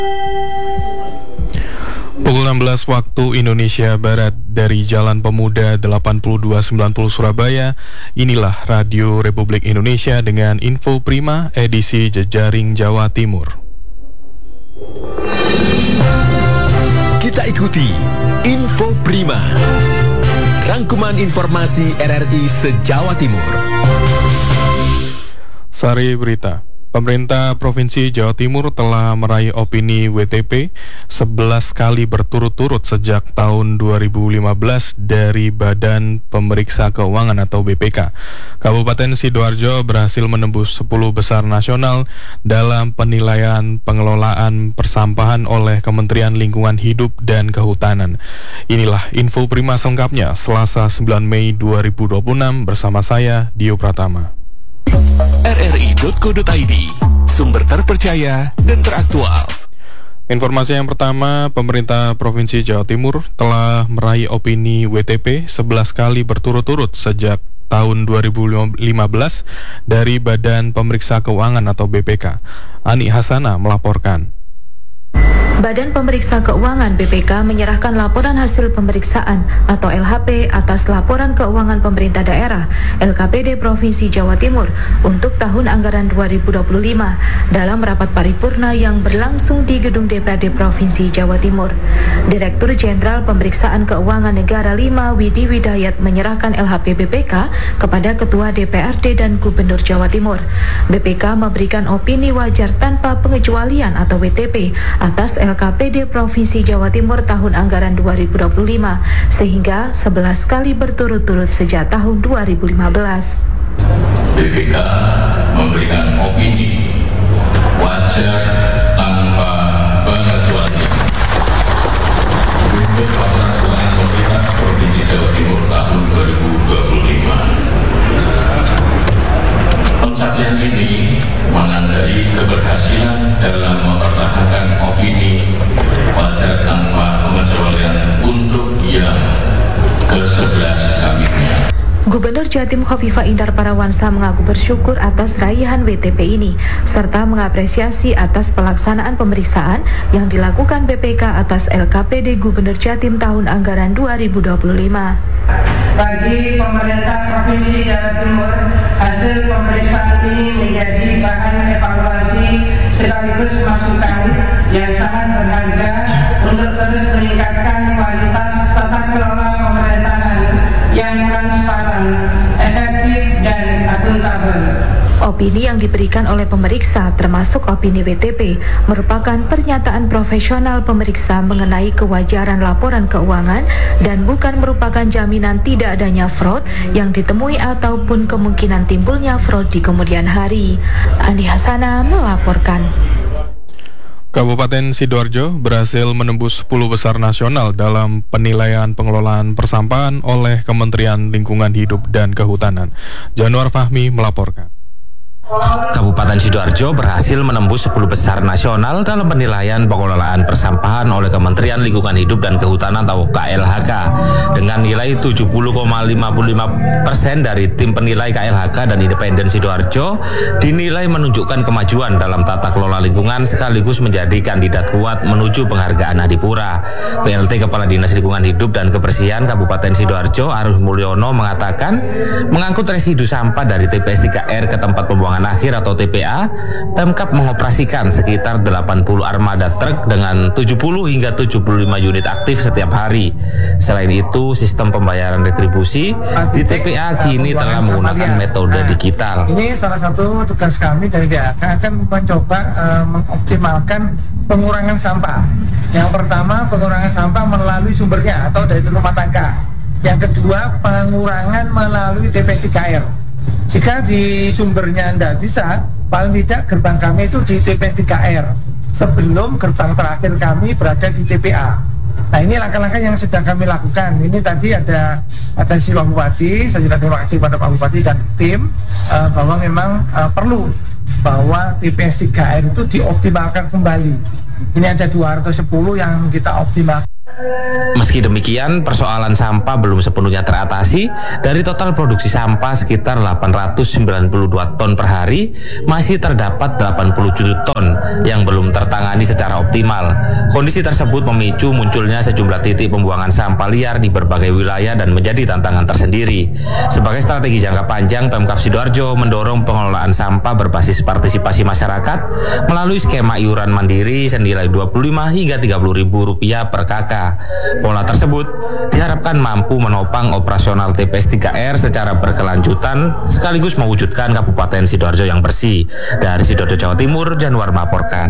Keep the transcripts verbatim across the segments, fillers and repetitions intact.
Pukul enam belas waktu Indonesia Barat dari Jalan Pemuda delapan dua sembilan nol Surabaya. Inilah Radio Republik Indonesia dengan Info Prima edisi Jejaring Jawa Timur. Kita ikuti Info Prima, rangkuman informasi R R I se-Jawa Timur. Sari berita. Pemerintah Provinsi Jawa Timur telah meraih opini W T P sebelas kali berturut-turut sejak tahun dua ribu lima belas dari Badan Pemeriksa Keuangan atau B P K. Kabupaten Sidoarjo berhasil menembus sepuluh besar nasional dalam penilaian pengelolaan persampahan oleh Kementerian Lingkungan Hidup dan Kehutanan. Inilah info Prima selengkapnya Selasa sembilan Mei dua ribu dua puluh enam bersama saya, Dio Pratama. R R I titik co titik I D, sumber terpercaya dan teraktual. Informasi yang pertama, pemerintah Provinsi Jawa Timur telah meraih opini W T P sebelas kali berturut-turut sejak tahun dua ribu lima belas dari Badan Pemeriksa Keuangan atau B P K. Ani Hasana melaporkan. Badan Pemeriksa Keuangan B P K menyerahkan laporan hasil pemeriksaan atau L H P atas laporan keuangan pemerintah daerah L K P D Provinsi Jawa Timur untuk tahun anggaran dua ribu dua puluh lima dalam rapat paripurna yang berlangsung di Gedung D P R D Provinsi Jawa Timur. Direktur Jenderal Pemeriksaan Keuangan Negara lima Widi Widayat menyerahkan L H P B P K kepada Ketua D P R D dan Gubernur Jawa Timur. B P K memberikan opini wajar tanpa pengecualian atau W T P atas L K P D Provinsi Jawa Timur tahun anggaran dua ribu dua puluh lima sehingga sebelas kali berturut-turut sejak tahun dua ribu lima belas. B P K memberikan opini wajar tanpa pengecualian untuk laporan keuangan pemerintah Provinsi Jawa Timur tahun dua ribu dua puluh lima. Pencapaian ini menandai keberhasilan dalam mempertahankan opini wajar tanpa pengecualian untuk yang ke sebelas kalinya. Gubernur Jatim Khofifah Indar Parawansa mengaku bersyukur atas raihan W T P ini serta mengapresiasi atas pelaksanaan pemeriksaan yang dilakukan B P K atas L K P D Gubernur Jatim tahun anggaran dua ribu dua puluh lima. Bagi pemerintah Provinsi Jawa Timur, hasil pemeriksaan ini menjadi bahan evaluasi sekaligus masukan yang sangat berharga untuk terus meningkatkan kualitas tata kelola pemerintahan yang transparan, efektif, dan akuntabel. Opini yang diberikan oleh pemeriksa termasuk opini W T P merupakan pernyataan profesional pemeriksa mengenai kewajaran laporan keuangan dan bukan merupakan jaminan tidak adanya fraud yang ditemui ataupun kemungkinan timbulnya fraud di kemudian hari. Andi Hasana melaporkan. Kabupaten Sidoarjo berhasil menembus sepuluh besar nasional dalam penilaian pengelolaan persampahan oleh Kementerian Lingkungan Hidup dan Kehutanan. Januar Fahmi melaporkan. Kabupaten Sidoarjo berhasil menembus sepuluh besar nasional dalam penilaian pengelolaan persampahan oleh Kementerian Lingkungan Hidup dan Kehutanan atau K L H K dengan nilai tujuh puluh koma lima lima persen dari tim penilai K L H K dan Independen Sidoarjo dinilai menunjukkan kemajuan dalam tata kelola lingkungan sekaligus menjadi kandidat kuat menuju penghargaan Adipura. P L T Kepala Dinas Lingkungan Hidup dan Kebersihan Kabupaten Sidoarjo Arif Mulyono mengatakan mengangkut residu sampah dari T P S tiga R ke tempat pembuangan akhir atau T P A, Pemkab mengoperasikan sekitar delapan puluh armada truk dengan tujuh puluh hingga tujuh puluh lima unit aktif setiap hari. Selain itu, sistem pembayaran retribusi di T P A kini telah menggunakan metode digital. Ini salah satu tugas kami dari D H K akan mencoba uh, mengoptimalkan pengurangan sampah. Yang pertama, pengurangan sampah melalui sumbernya atau dari rumah tangga. Yang kedua, pengurangan melalui T P S tiga R. Jika di sumbernya tidak bisa, paling tidak gerbang kami itu di T P S tiga R sebelum gerbang terakhir kami berada di T P A. Nah, ini langkah-langkah yang sedang kami lakukan. Ini tadi ada atensi Pak Bupati, saya juga terima kasih kepada Pak Bupati dan tim uh, bahwa memang uh, perlu bahwa T P S tiga R itu dioptimalkan kembali. Ini ada dua ratus sepuluh yang kita optimalkan. Meski demikian, persoalan sampah belum sepenuhnya teratasi. Dari total produksi sampah sekitar delapan ratus sembilan puluh dua ton per hari, masih terdapat delapan puluh tujuh ton yang belum tertangani secara optimal. Kondisi tersebut memicu munculnya sejumlah titik pembuangan sampah liar di berbagai wilayah dan menjadi tantangan tersendiri. Sebagai strategi jangka panjang, Pemkab Sidoarjo mendorong pengelolaan sampah berbasis partisipasi masyarakat melalui skema iuran mandiri senilai dua puluh lima hingga tiga puluh ribu rupiah per kakak. Pola tersebut diharapkan mampu menopang operasional T P S tiga R secara berkelanjutan sekaligus mewujudkan Kabupaten Sidoarjo yang bersih. Dari Sidoarjo, Jawa Timur, Januar melaporkan.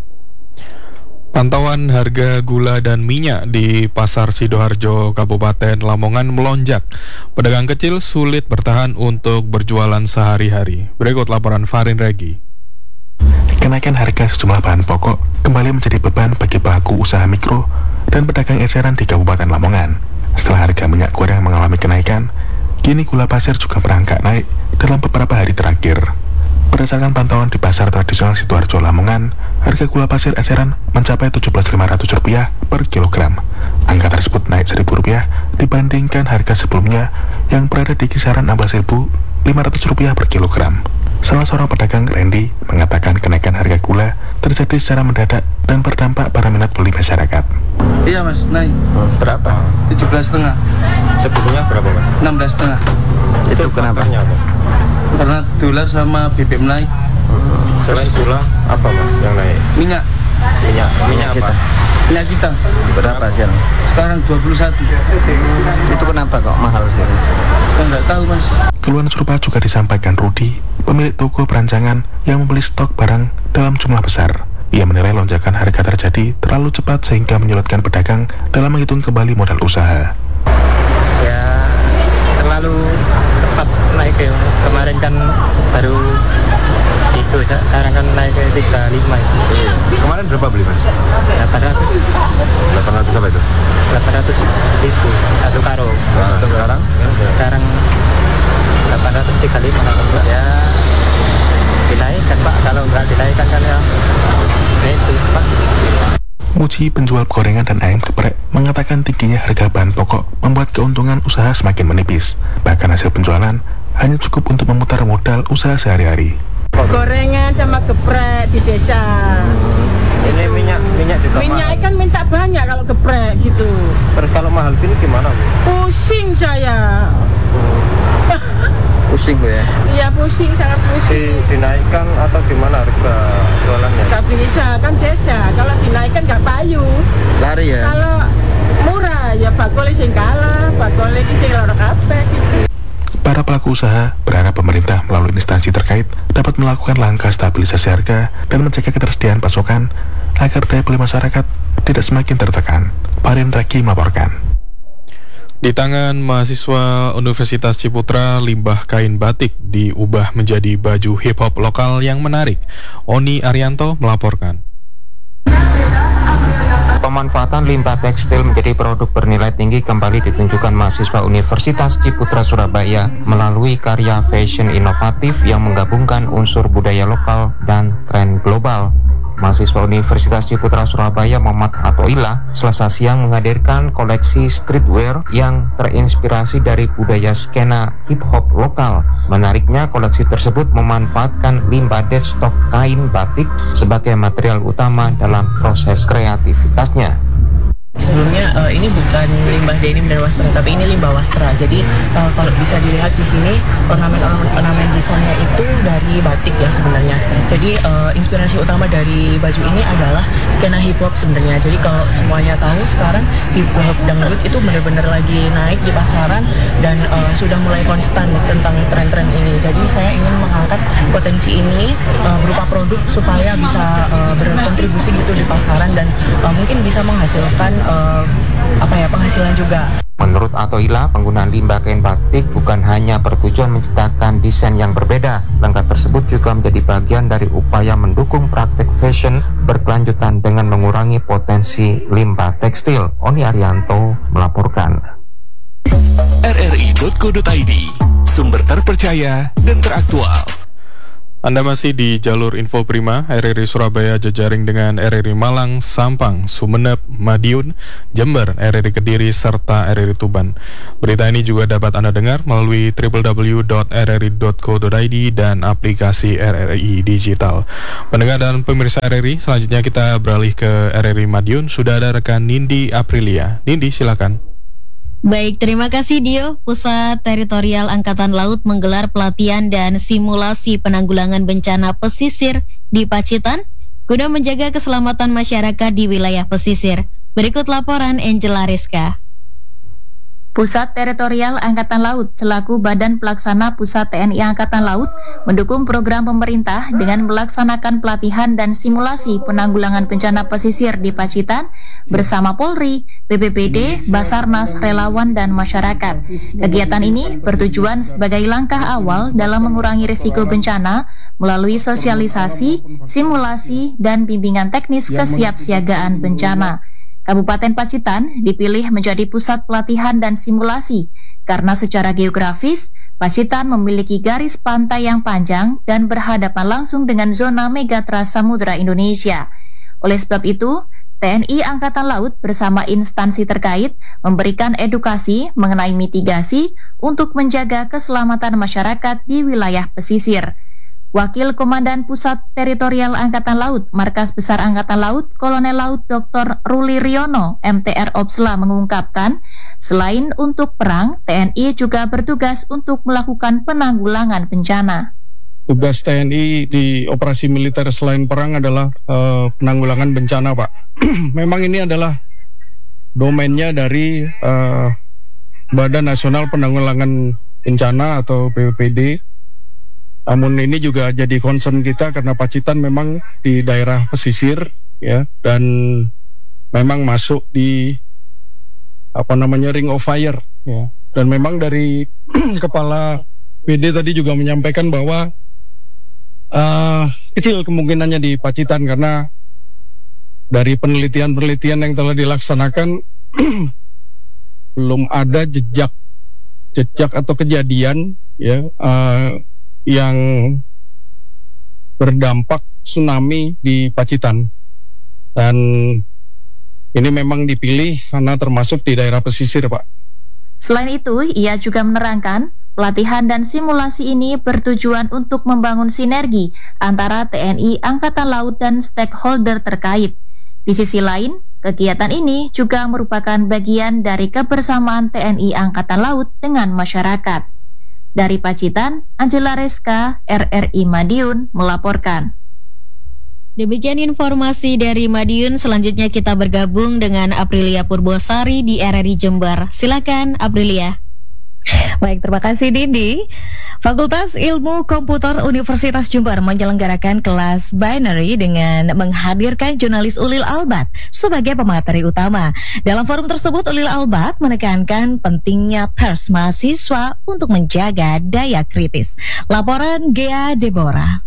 Pantauan harga gula dan minyak di Pasar Sidoarjo, Kabupaten Lamongan melonjak. Pedagang kecil sulit bertahan untuk berjualan sehari-hari. Berikut laporan Farin Regi. Kenaikan harga sejumlah bahan pokok kembali menjadi beban bagi pelaku usaha mikro dan pedagang eceran di Kabupaten Lamongan. Setelah harga minyak goreng mengalami kenaikan, kini gula pasir juga merangkak naik dalam beberapa hari terakhir. Berdasarkan pantauan di Pasar Tradisional Sidoarjo, Lamongan, harga gula pasir eceran mencapai tujuh belas ribu lima ratus rupiah per kilogram. Angka tersebut naik seribu rupiah dibandingkan harga sebelumnya yang berada di kisaran enam belas ribu lima ratus rupiah per kilogram. Salah seorang pedagang, Randy, mengatakan kenaikan harga gula terjadi secara mendadak dan berdampak pada minat beli masyarakat. Iya mas, naik. Hmm, berapa? tujuh belas setengah. Sebelumnya berapa mas? enam belas setengah. Itu, Itu kenapa? Apa? Karena dolar sama B B M naik. Hmm. Selain gula, apa mas yang naik? Minyak. Minyak, minyak apa? Minyak kita. Berapa sekarang? Sekarang dua puluh satu. Itu kenapa kok mahal sekarang? Saya nggak tahu mas. Keluhan serupa juga disampaikan Rudi, pemilik toko perancangan yang membeli stok barang dalam jumlah besar. Ia menilai lonjakan harga terjadi terlalu cepat sehingga menyulitkan pedagang dalam menghitung kembali modal usaha. Ya, terlalu cepat naik ya. Kemarin kan baru itu, sekarang kan naik ke tiga puluh lima itu. Iya. Kemarin berapa beli mas? delapan ratus. delapan ratus apa itu? delapan ratus ribu satu karung. Nah, sekarang? Sekarang delapan ratus tiga puluh lima. Ya dinaikkan pak, kalau nggak dinaikkan kan ya itu pak. Muji, penjual gorengan dan ayam geprek, mengatakan tingginya harga bahan pokok membuat keuntungan usaha semakin menipis. Bahkan hasil penjualan hanya cukup untuk memutar modal usaha sehari-hari. Gorengan sama geprek di desa. Ini minyak, minyak juga Minyak mahal. kan minta banyak kalau geprek gitu. Terus kalau mahal gini gimana bu? Pusing saya. Pusing bu ya? Iya pusing, sangat pusing. Di, dinaikkan atau gimana harga jualannya? Gak bisa, kan desa. Kalau dinaikkan gak payu. Lari ya? Kalau murah ya bakul sing kalah, bakul iki sing loro kabeh gitu. Para pelaku usaha berharap pemerintah melalui instansi terkait dapat melakukan langkah stabilisasi harga dan menjaga ketersediaan pasokan agar daya beli masyarakat tidak semakin tertekan. Farin Regi melaporkan. Di tangan mahasiswa Universitas Ciputra, limbah kain batik diubah menjadi baju hip-hop lokal yang menarik. Oni Arianto melaporkan. Pemanfaatan limbah tekstil menjadi produk bernilai tinggi kembali ditunjukkan mahasiswa Universitas Ciputra Surabaya melalui karya fashion inovatif yang menggabungkan unsur budaya lokal dan tren global. Mahasiswa Universitas Ciputra Surabaya Muhammad Atoila Selasa siang menghadirkan koleksi streetwear yang terinspirasi dari budaya skena hip-hop lokal. Menariknya, koleksi tersebut memanfaatkan limbah deadstalk kain batik sebagai material utama dalam proses kreativitasnya. Sebelumnya uh, ini bukan limbah denim dan wastra, tapi ini limbah wastra. Jadi uh, kalau bisa dilihat di sini ornamen-ornamen desainnya itu dari batik ya sebenarnya. Jadi uh, inspirasi utama dari baju ini adalah skena hip hop sebenarnya. Jadi kalau semuanya tahu sekarang hip hop dangdut itu benar-benar lagi naik di pasaran dan uh, sudah mulai konstan tentang tren-tren ini. Jadi saya ingin mengangkat potensi ini uh, berupa produk supaya bisa uh, berkontribusi gitu di pasaran dan uh, mungkin bisa menghasilkan Uh, apa ya penghasilan juga. Menurut Atoila, penggunaan limbah kain batik bukan hanya bertujuan menciptakan desain yang berbeda. Langkah tersebut juga menjadi bagian dari upaya mendukung praktek fashion berkelanjutan dengan mengurangi potensi limbah tekstil. Oni Arianto melaporkan. R R I dot co dot I D, sumber terpercaya dan teraktual. Anda masih di jalur Info Prima, R R I Surabaya jejaring dengan R R I Malang, Sampang, Sumeneb, Madiun, Jember, R R I Kediri, serta R R I Tuban. Berita ini juga dapat Anda dengar melalui w w w dot r r i dot co dot i d dan aplikasi R R I Digital. Pendengar dan pemirsa R R I, selanjutnya kita beralih ke R R I Madiun. Sudah ada rekan Nindi Aprilia. Nindi, silakan. Baik, terima kasih Dio. Pusat Teritorial Angkatan Laut menggelar pelatihan dan simulasi penanggulangan bencana pesisir di Pacitan guna menjaga keselamatan masyarakat di wilayah pesisir. Berikut laporan Angela Rizka. Pusat Teritorial Angkatan Laut selaku Badan Pelaksana Pusat T N I Angkatan Laut mendukung program pemerintah dengan melaksanakan pelatihan dan simulasi penanggulangan bencana pesisir di Pacitan bersama Polri, B P B D, Basarnas, relawan, dan masyarakat. Kegiatan ini bertujuan sebagai langkah awal dalam mengurangi risiko bencana melalui sosialisasi, simulasi, dan bimbingan teknis kesiapsiagaan bencana. Kabupaten Pacitan dipilih menjadi pusat pelatihan dan simulasi karena secara geografis, Pacitan memiliki garis pantai yang panjang dan berhadapan langsung dengan zona megatras Samudra Indonesia. Oleh sebab itu, T N I Angkatan Laut bersama instansi terkait memberikan edukasi mengenai mitigasi untuk menjaga keselamatan masyarakat di wilayah pesisir. Wakil Komandan Pusat Teritorial Angkatan Laut, Markas Besar Angkatan Laut, Kolonel Laut Doktor Ruli Riono, M T R Opsla mengungkapkan, selain untuk perang, T N I juga bertugas untuk melakukan penanggulangan bencana. Tugas T N I di operasi militer selain perang adalah uh, penanggulangan bencana, Pak. Memang ini adalah domainnya dari uh, Badan Nasional Penanggulangan Bencana atau B P B D. Namun ini juga jadi concern kita karena Pacitan memang di daerah pesisir ya, dan memang masuk di apa namanya ring of fire ya. Dan memang dari Kepala B D tadi juga menyampaikan bahwa uh, kecil kemungkinannya di Pacitan karena dari penelitian-penelitian yang telah dilaksanakan belum ada jejak jejak atau kejadian ya uh, yang berdampak tsunami di Pacitan. Dan ini memang dipilih karena termasuk di daerah pesisir, Pak. Selain itu, ia juga menerangkan pelatihan dan simulasi ini bertujuan untuk membangun sinergi antara T N I Angkatan Laut dan stakeholder terkait. Di sisi lain, kegiatan ini juga merupakan bagian dari kebersamaan T N I Angkatan Laut dengan masyarakat. Dari Pacitan, Angela Rizka, R R I Madiun melaporkan. Demikian informasi dari Madiun. Selanjutnya kita bergabung dengan Aprilia Purbosari di R R I Jember. Silakan Aprilia. Baik, terima kasih Dindi. Fakultas Ilmu Komputer Universitas Jember menyelenggarakan kelas binary dengan menghadirkan jurnalis Ulil Albad sebagai pemateri utama. Dalam forum tersebut, Ulil Albad menekankan pentingnya pers mahasiswa untuk menjaga daya kritis. Laporan Gea Deborah.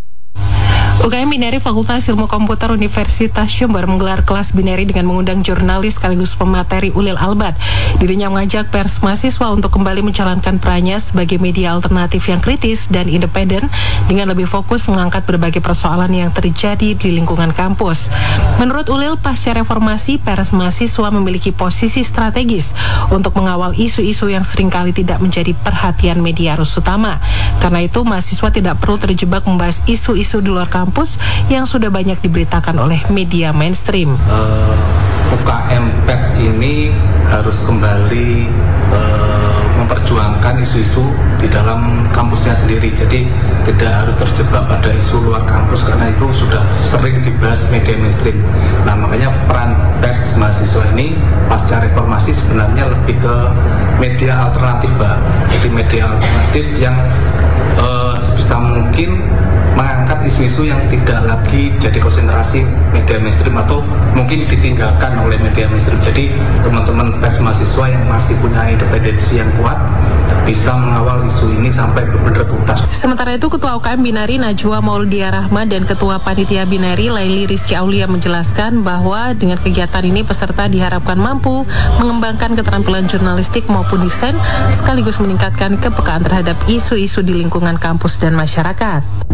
U K M Binary Fakultas Ilmu Komputer Universitas Jember menggelar kelas binary dengan mengundang jurnalis sekaligus pemateri Ulil Albad. Dirinya mengajak pers mahasiswa untuk kembali menjalankan perannya sebagai media alternatif yang kritis dan independen dengan lebih fokus mengangkat berbagai persoalan yang terjadi di lingkungan kampus. Menurut Ulil, pasca reformasi, pers mahasiswa memiliki posisi strategis untuk mengawal isu-isu yang seringkali tidak menjadi perhatian media arus utama. Karena itu, mahasiswa tidak perlu terjebak membahas isu-isu di luar kampus yang sudah banyak diberitakan oleh media mainstream. Uh, U K M Pers ini harus kembali uh, memperjuangkan isu-isu di dalam kampusnya sendiri. Jadi tidak harus terjebak pada isu luar kampus karena itu sudah sering dibahas media mainstream. Nah, makanya peran pers mahasiswa ini pasca reformasi sebenarnya lebih ke media alternatif, Mbak. Jadi media alternatif yang uh, sebisa mungkin mengangkat isu-isu yang tidak lagi jadi konsentrasi media mainstream atau mungkin ditinggalkan oleh media mainstream. Jadi teman-teman pers mahasiswa yang masih punya independensi yang kuat bisa mengawal isu ini sampai benar-benar tuntas. Sementara itu, Ketua U K M Binary Najwa Maulidia Rahma dan Ketua Panitia Binary Laili Rizky Aulia menjelaskan bahwa dengan kegiatan ini peserta diharapkan mampu mengembangkan keterampilan jurnalistik maupun desain sekaligus meningkatkan kepekaan terhadap isu-isu di lingkungan kampus dan masyarakat.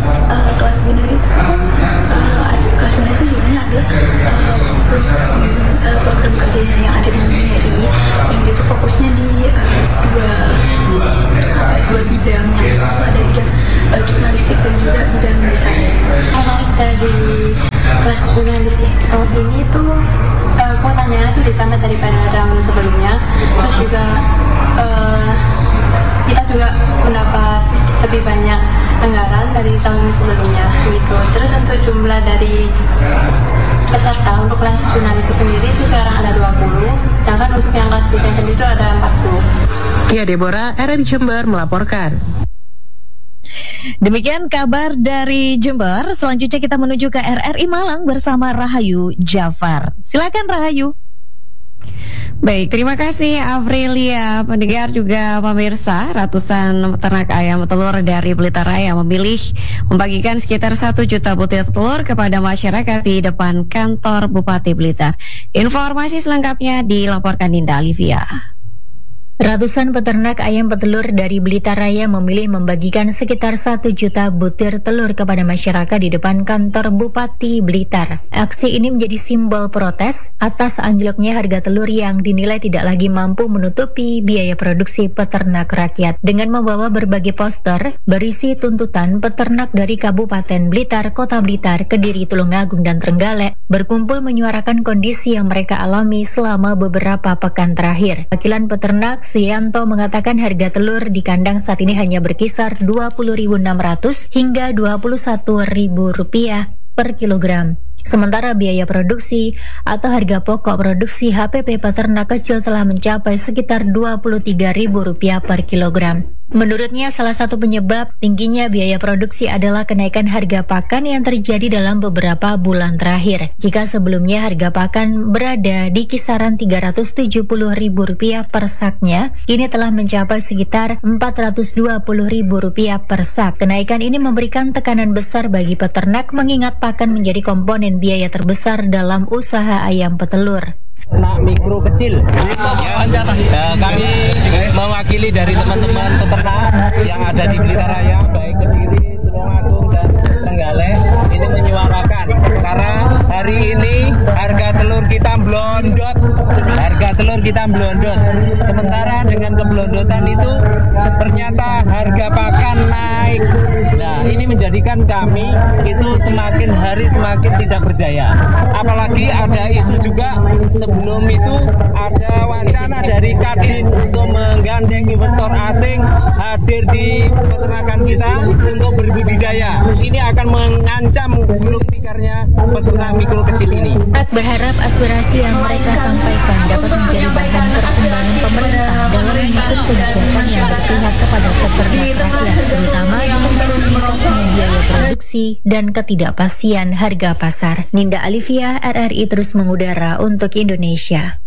uh, kelas binary itu uh, kelas binary itu sebenarnya adalah uh, program, uh, program kerja yang ada di binary yang itu fokusnya di uh, dua uh, dua bidang, yang itu ada bidang uh, jurnalistik dan juga bidang desain. Menarik dari kelas jurnalistik tahun ini tuh uh, kuotanya itu ditambah daripada tahun sebelumnya, terus juga uh, kita juga mendapat lebih banyak anggaran dari tahun sebelumnya gitu. Terus untuk jumlah dari peserta untuk kelas jurnalistik sendiri itu sekarang ada dua puluh, sedangkan untuk yang kelas desain sendiri itu ada empat puluh. Ya, Deborah, R R I Jember melaporkan. Demikian kabar dari Jember. Selanjutnya kita menuju ke R R I Malang bersama Rahayu Jafar. Silakan Rahayu. Baik, terima kasih Afrilia. Pendengar juga pemirsa, ratusan peternak ayam telur dari Blitar Raya memilih membagikan sekitar satu juta butir telur kepada masyarakat di depan kantor Bupati Blitar. Informasi selengkapnya dilaporkan Dinda Alivia. Ratusan peternak ayam petelur dari Blitar Raya memilih membagikan sekitar satu juta butir telur kepada masyarakat di depan kantor Bupati Blitar. Aksi ini menjadi simbol protes atas anjloknya harga telur yang dinilai tidak lagi mampu menutupi biaya produksi peternak rakyat. Dengan membawa berbagai poster berisi tuntutan, peternak dari Kabupaten Blitar, Kota Blitar, Kediri, Tulungagung, dan Trenggalek berkumpul menyuarakan kondisi yang mereka alami selama beberapa pekan terakhir. Wakilan peternak Suyanto mengatakan harga telur di kandang saat ini hanya berkisar dua puluh ribu enam ratus hingga dua puluh satu ribu rupiah per kilogram. Sementara biaya produksi atau harga pokok produksi H P P peternak kecil telah mencapai sekitar dua puluh tiga ribu rupiah per kilogram. Menurutnya, salah satu penyebab tingginya biaya produksi adalah kenaikan harga pakan yang terjadi dalam beberapa bulan terakhir. Jika sebelumnya harga pakan berada di kisaran tiga ratus tujuh puluh ribu rupiah per saknya, kini telah mencapai sekitar empat ratus dua puluh ribu rupiah per sak. Kenaikan ini memberikan tekanan besar bagi peternak mengingat pakan menjadi komponen biaya terbesar dalam usaha ayam petelur. Peternak mikro kecil ya, uh, kami mewakili dari teman-teman peternak yang ada di Blitar Raya, baik Kediri, Tulungagung, dan Trenggalek, ini menyuarakan karena hari ini harga telur kita blondot, harga telur kita blondot. Sementara dengan keblondotan itu ternyata harga pakan naik. Nah, ini menjadikan kami itu semakin hari semakin tidak berdaya. Apalagi ada isu juga sebelum itu ada wacana dari Kadin untuk menggandeng investor asing hadir di peternakan kita untuk berbudidaya. Ini akan mengancam gulung tikarnya peternak mikro kecil ini. Berharap aspirasi yang mereka sampaikan dapat menjadi bahan pertimbangan pemerintah dalam menyusun kebijakan yang berpihak kepada peternak rakyat, terutama dengan menurunkan biaya produksi dan ketidakpastian harga pasar. Ninda Alivia, R R I terus mengudara untuk Indonesia.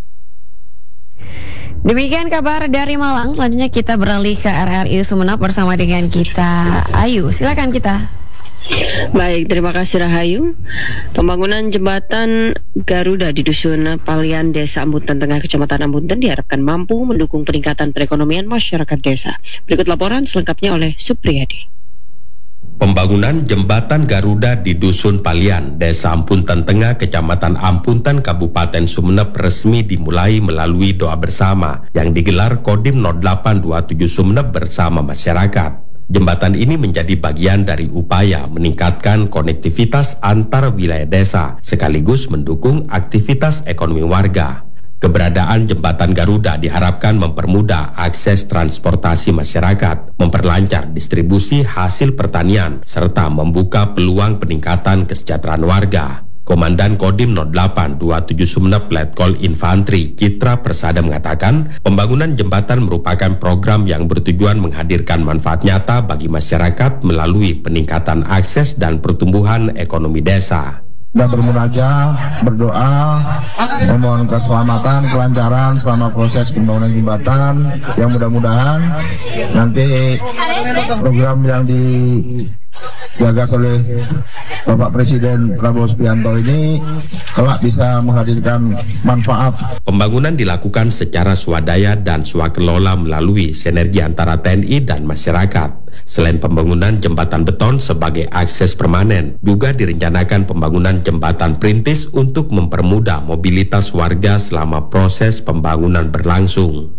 Demikian kabar dari Malang. Selanjutnya kita beralih ke R R I Sumeneb bersama dengan kita Ayu. Silakan kita. Baik, terima kasih Rahayu. Pembangunan jembatan Garuda di Dusun Palian, Desa Ambunten Tengah, Kecamatan Ambunten diharapkan mampu mendukung peningkatan perekonomian masyarakat desa. Berikut laporan selengkapnya oleh Supriyadi. Pembangunan jembatan Garuda di Dusun Palian, Desa Ambunten Tengah, Kecamatan Ambunten, Kabupaten Sumeneb resmi dimulai melalui doa bersama yang digelar Kodim nol delapan dua tujuh Sumeneb bersama masyarakat. Jembatan ini menjadi bagian dari upaya meningkatkan konektivitas antar wilayah desa, sekaligus mendukung aktivitas ekonomi warga. Keberadaan jembatan Garuda diharapkan mempermudah akses transportasi masyarakat, memperlancar distribusi hasil pertanian, serta membuka peluang peningkatan kesejahteraan warga. Komandan Kodim nol delapan dua tujuh Sumeneb Letkol Infantri Citra Persada mengatakan, pembangunan jembatan merupakan program yang bertujuan menghadirkan manfaat nyata bagi masyarakat melalui peningkatan akses dan pertumbuhan ekonomi desa. Dan bermunajat, berdoa, memohon keselamatan, kelancaran selama proses pembangunan jembatan, yang mudah-mudahan nanti program yang di digagas oleh Bapak Presiden Prabowo Subianto ini kelak bisa menghadirkan manfaat. Pembangunan dilakukan secara swadaya dan swakelola melalui sinergi antara T N I dan masyarakat. Selain pembangunan jembatan beton sebagai akses permanen, juga direncanakan pembangunan jembatan perintis untuk mempermudah mobilitas warga selama proses pembangunan berlangsung.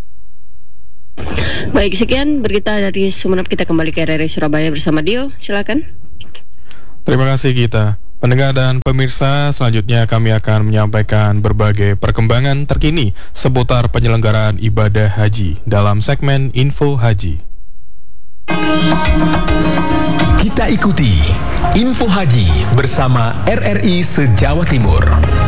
Baik, sekian berita dari Sumeneb. Kita kembali ke R R I Surabaya bersama Dio. Silakan. Terima kasih Gita. Pendengar dan pemirsa, selanjutnya kami akan menyampaikan berbagai perkembangan terkini seputar penyelenggaraan ibadah haji dalam segmen Info Haji. Kita ikuti Info Haji bersama R R I se-Jawa Timur.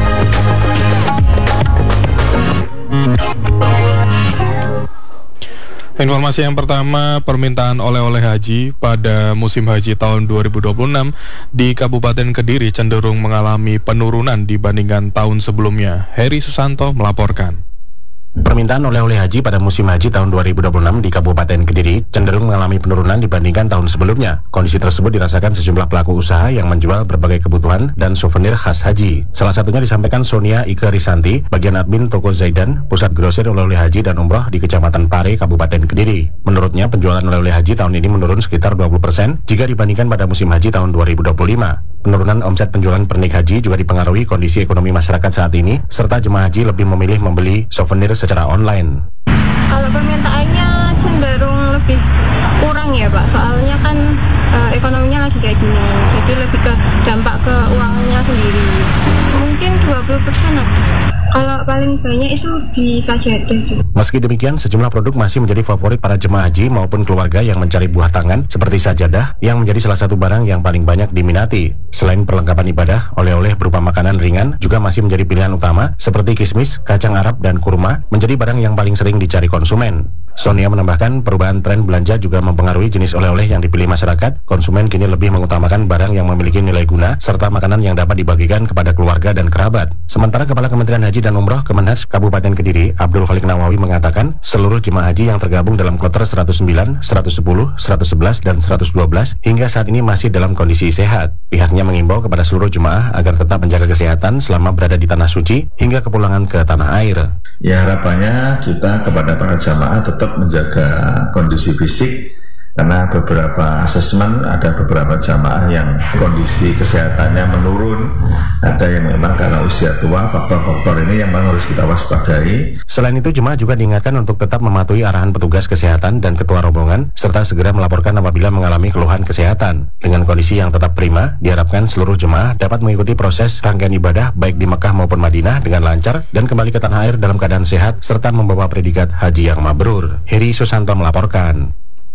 Informasi yang pertama, permintaan oleh-oleh haji pada musim haji tahun dua ribu dua puluh enam di Kabupaten Kediri cenderung mengalami penurunan dibandingkan tahun sebelumnya. Heri Susanto melaporkan. Permintaan oleh-oleh haji pada musim haji tahun dua ribu dua puluh enam di Kabupaten Kediri cenderung mengalami penurunan dibandingkan tahun sebelumnya. Kondisi tersebut dirasakan sejumlah pelaku usaha yang menjual berbagai kebutuhan dan souvenir khas haji. Salah satunya disampaikan Sonia Ike Risanti, bagian admin toko Zaidan, pusat grosir oleh-oleh haji dan umroh di Kecamatan Pare, Kabupaten Kediri. Menurutnya, penjualan oleh-oleh haji tahun ini menurun sekitar dua puluh persen jika dibandingkan pada musim haji tahun dua ribu dua puluh lima. Penurunan omset penjualan pernik haji juga dipengaruhi kondisi ekonomi masyarakat saat ini, serta jemaah haji lebih memilih membeli souvenir secara online. Kalau permintaannya cenderung lebih kurang ya Pak, soalnya kan uh, ekonominya lagi kayak gini, jadi lebih ke dampak ke uangnya sendiri. Mungkin dua puluh persen ada. Kalau paling banyak itu di sajadah sih. Meski demikian, sejumlah produk masih menjadi favorit para jemaah haji maupun keluarga yang mencari buah tangan seperti sajadah yang menjadi salah satu barang yang paling banyak diminati. Selain perlengkapan ibadah, oleh-oleh berupa makanan ringan juga masih menjadi pilihan utama seperti kismis, kacang Arab, dan kurma menjadi barang yang paling sering dicari konsumen. Sonia menambahkan perubahan tren belanja juga mempengaruhi jenis oleh-oleh yang dipilih masyarakat. Konsumen kini lebih mengutamakan barang yang memiliki nilai guna serta makanan yang dapat dibagikan kepada keluarga dan kerabat. Sementara Kepala Kementerian Haji dan Umroh Kemenhaj Kabupaten Kediri, Abdul Khalik Nawawi mengatakan seluruh jemaah haji yang tergabung dalam kloter seratus sembilan, seratus sepuluh, seratus sebelas, dan seratus dua belas hingga saat ini masih dalam kondisi sehat. Pihaknya mengimbau kepada seluruh jemaah agar tetap menjaga kesehatan selama berada di tanah suci hingga kepulangan ke tanah air. Ya, harapannya kita kepada para jamaah tetap menjaga kondisi fisik, karena beberapa asesmen ada beberapa jamaah yang kondisi kesehatannya menurun, ada yang memang karena usia tua. Faktor-faktor ini yang memang harus kita waspadai. Selain itu, jemaah juga diingatkan untuk tetap mematuhi arahan petugas kesehatan dan ketua rombongan serta segera melaporkan apabila mengalami keluhan kesehatan. Dengan kondisi yang tetap prima, diharapkan seluruh jemaah dapat mengikuti proses rangkaian ibadah baik di Mekah maupun Madinah dengan lancar dan kembali ke tanah air dalam keadaan sehat serta membawa predikat haji yang mabrur. Heri Susanto melaporkan.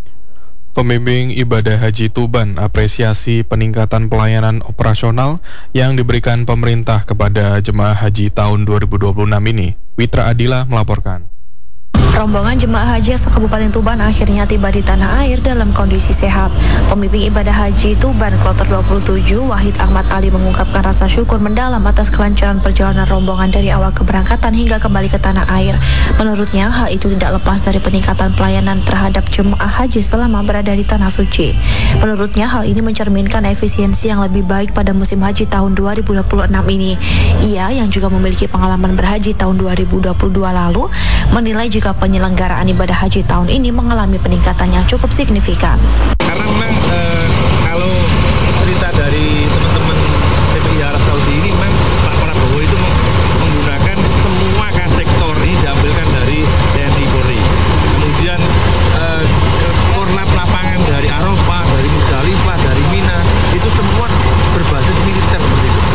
Pembimbing ibadah haji Tuban apresiasi peningkatan pelayanan operasional yang diberikan pemerintah kepada jemaah haji tahun dua ribu dua puluh enam ini. Witra Adila melaporkan. Rombongan jemaah haji asal Kabupaten Tuban akhirnya tiba di tanah air dalam kondisi sehat. Pembimbing ibadah haji Tuban Kloter dua puluh tujuh, Wahid Ahmad Ali mengungkapkan rasa syukur mendalam atas kelancaran perjalanan rombongan dari awal keberangkatan hingga kembali ke tanah air. Menurutnya, hal itu tidak lepas dari peningkatan pelayanan terhadap jemaah haji selama berada di tanah suci. Menurutnya, hal ini mencerminkan efisiensi yang lebih baik pada musim haji tahun dua ribu dua puluh enam ini. Ia yang juga memiliki pengalaman berhaji tahun dua ribu dua puluh dua lalu menilai jika penyelenggaraan ibadah haji tahun ini mengalami peningkatan yang cukup signifikan. Karena memang e, kalau cerita dari teman-teman T P I Arab Saudi ini, memang Pak Prabowo itu menggunakan semua kas sektor ini diambilkan dari T N I Polri. Kemudian e, korlap lapangan dari Arafah, dari Musdalifah, dari Mina, itu semua berbasis militer seperti itu.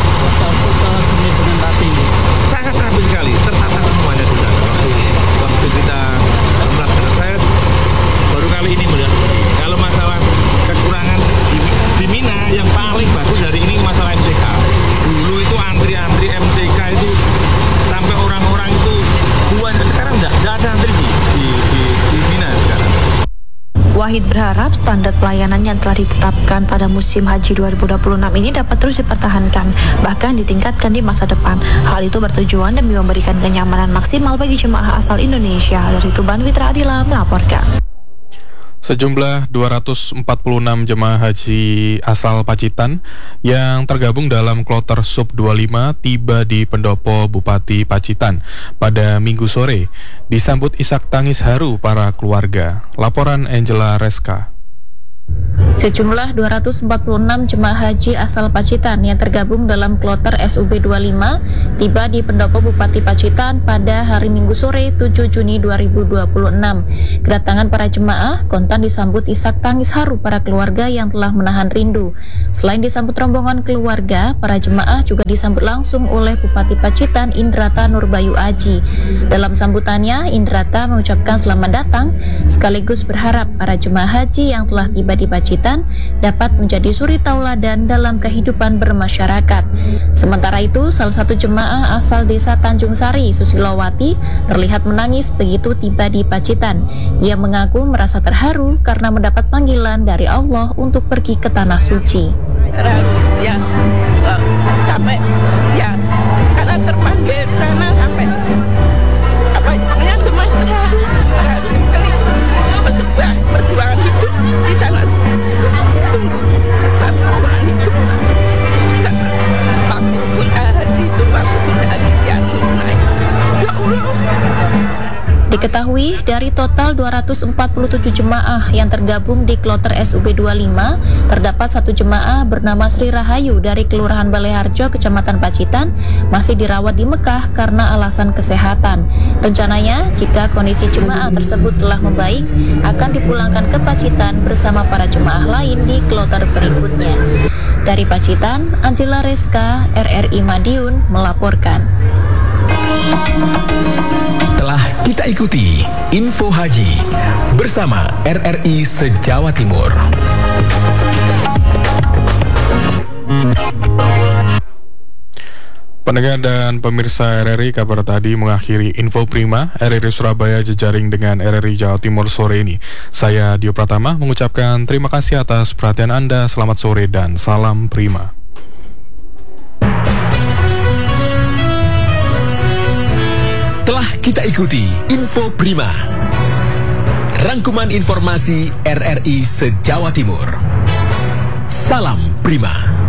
Dengan rapi ini sangat rapi sekali, tertata semuanya di sana. Waktu kita melaksanakan, saya baru kali ini melihat kalau masalah kekurangan di, di Mina yang paling bagus dari ini masalah M C K. Dulu itu antri-antri M C K itu sampai orang-orang itu buan, sekarang enggak, enggak ada antri di, di, di, di Mina sekarang. Wahid berharap standar pelayanan yang telah ditetapkan pada musim haji dua ribu dua puluh enam ini dapat terus dipertahankan, bahkan ditingkatkan di masa depan. Hal itu bertujuan demi memberikan kenyamanan maksimal bagi jemaah asal Indonesia. Dari Tuban, Witra Adila melaporkan. Sejumlah dua ratus empat puluh enam jemaah haji asal Pacitan yang tergabung dalam kloter Sub dua puluh lima tiba di Pendopo Bupati Pacitan pada Minggu sore. Disambut isak tangis haru para keluarga. Laporan Angela Reska. Sejumlah dua ratus empat puluh enam jemaah haji asal Pacitan yang tergabung dalam kloter S U B dua puluh lima tiba di Pendopo Bupati Pacitan pada hari Minggu sore tujuh Juni dua ribu dua puluh enam. Kedatangan para jemaah kontan disambut isak tangis haru para keluarga yang telah menahan rindu. Selain disambut rombongan keluarga, para jemaah juga disambut langsung oleh Bupati Pacitan Indrata Nurbayu Aji. Dalam sambutannya, Indrata mengucapkan selamat datang sekaligus berharap para jemaah haji yang telah tiba di Pacitan dapat menjadi suri tauladan dalam kehidupan bermasyarakat. Sementara itu, salah satu jemaah asal desa Tanjung Sari, Susilowati, terlihat menangis begitu tiba di Pacitan. Ia mengaku merasa terharu karena mendapat panggilan dari Allah untuk pergi ke tanah suci. Ya, sampai ya karena terpanggil ke sana sampai apa namanya semua terharu sekali. Sebuah perjuangan hidup di sana, sungguh sebuah perjuangan hidup. Waktu puncak haji itu, waktu puncak haji jatuh naik. Ya Allah. Diketahui dari total dua ratus empat puluh tujuh jemaah yang tergabung di kloter S U B dua puluh lima, terdapat satu jemaah bernama Sri Rahayu dari Kelurahan Baleharjo, Kecamatan Pacitan, masih dirawat di Mekah karena alasan kesehatan. Rencananya, jika kondisi jemaah tersebut telah membaik, akan dipulangkan ke Pacitan bersama para jemaah lain di kloter berikutnya. Dari Pacitan, Angela Reska, R R I Madiun, melaporkan. Telah kita ikuti Info Haji bersama R R I se-Jawa Timur. Pendengar dan pemirsa R R I, kabar tadi mengakhiri Info Prima R R I Surabaya jejaring dengan R R I Jawa Timur sore ini. Saya Dio Pratama mengucapkan terima kasih atas perhatian Anda. Selamat sore dan salam Prima. Telah kita ikuti Info Prima, rangkuman informasi R R I se-Jawa Timur. Salam Prima.